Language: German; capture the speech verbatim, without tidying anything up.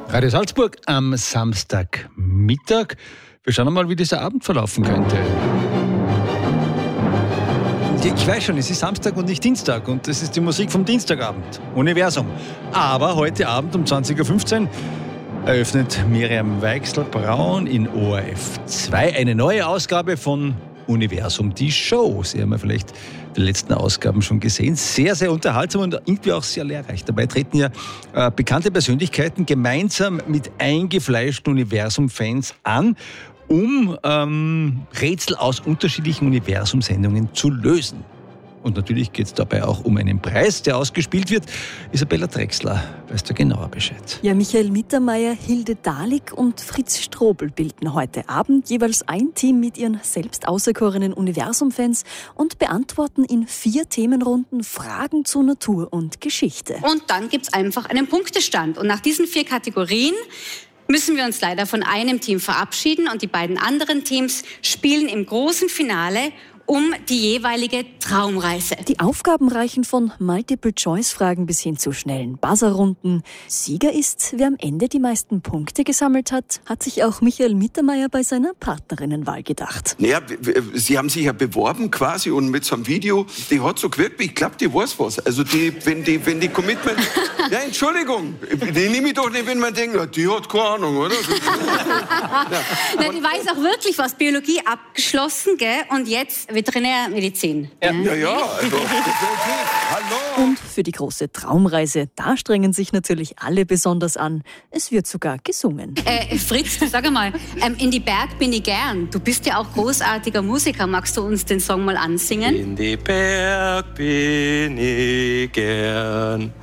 Radio Salzburg am Samstagmittag. Wir schauen mal, wie dieser Abend verlaufen könnte. Ich weiß schon, es ist Samstag und nicht Dienstag und das ist die Musik vom Dienstagabend, Universum. Aber heute Abend um zwanzig Uhr fünfzehn eröffnet Miriam Weichsel-Braun in O R F zwei eine neue Ausgabe von Universum, die Show. Sie haben ja vielleicht die letzten Ausgaben schon gesehen. Sehr, sehr unterhaltsam und irgendwie auch sehr lehrreich. Dabei treten ja äh, bekannte Persönlichkeiten gemeinsam mit eingefleischten Universum-Fans an, um ähm, Rätsel aus unterschiedlichen Universumsendungen zu lösen. Und natürlich geht es dabei auch um einen Preis, der ausgespielt wird. Isabella Drechsler, weißt du genauer Bescheid? Ja, Michael Mittermeier, Hilde Dahlig und Fritz Strobel bilden heute Abend jeweils ein Team mit ihren selbst auserkorenen Universum-Fans und beantworten in vier Themenrunden Fragen zu Natur und Geschichte. Und dann gibt's einfach einen Punktestand. Und nach diesen vier Kategorien müssen wir uns leider von einem Team verabschieden und die beiden anderen Teams spielen im großen Finale um die jeweilige Traumreise. Die Aufgaben reichen von Multiple-Choice-Fragen bis hin zu schnellen Buzzer-Runden. Sieger ist, wer am Ende die meisten Punkte gesammelt hat, hat sich auch Michael Mittermeier bei seiner Partnerinnenwahl gedacht. Naja, sie haben sich ja beworben quasi und mit so einem Video, die hat so gewirkt, ich glaube, die weiß was. Also die, wenn die, wenn die Commitment, ja Entschuldigung, die nehme ich doch nicht, wenn man denkt, die hat keine Ahnung, oder? Ja. Na, die weiß auch wirklich was, Biologie abgeschlossen, gell? Und jetzt Veterinärmedizin. Ja, ja, ja also, hallo. Und für die große Traumreise, da strengen sich natürlich alle besonders an. Es wird sogar gesungen. Äh, Fritz, sag einmal, ähm, in die Berg bin ich gern. Du bist ja auch großartiger Musiker. Magst du uns den Song mal ansingen? In die Berg bin ich gern.